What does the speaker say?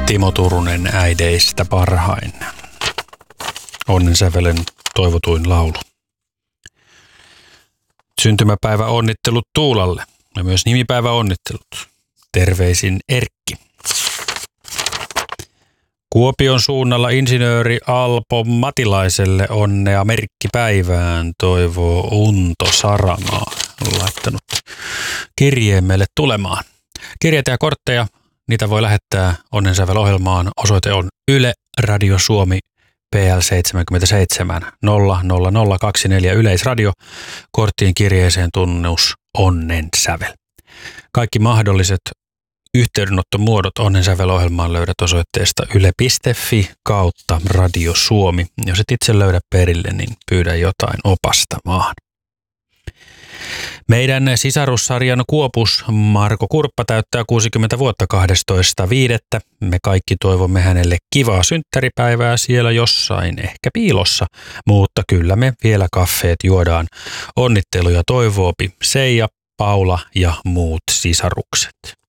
Timo Turunen äideistä parhain. Onnensävelen toivotuin laulu. Syntymäpäivä onnittelut Tuulalle ja myös nimipäivä onnittelut. Terveisin Erkki. Kuopion suunnalla insinööri Alpo Matilaiselle onnea merkkipäivään, toivoo Unto Saramaa. On laittanut kirjeen meille tulemaan. Kirjeitä ja kortteja, niitä voi lähettää Onnensävel-ohjelmaan. Osoite on Yle Radio Suomi PL 77 00024 Yleisradio. Korttien kirjeeseen tunnus Onnensävel. Kaikki mahdolliset yhteydenottomuodot Onnensävel-ohjelmaan löydät osoitteesta yle.fi/Radio Suomi. Jos et itse löydä perille, niin pyydä jotain opastamaan. Meidän sisarussarjan Kuopus Marko Kurppa täyttää 60 vuotta 12.5. Me kaikki toivomme hänelle kivaa synttäripäivää siellä jossain, ehkä piilossa, mutta kyllä me vielä kaffeet juodaan. Onnitteluja toivoopi Seija, Paula ja muut sisarukset.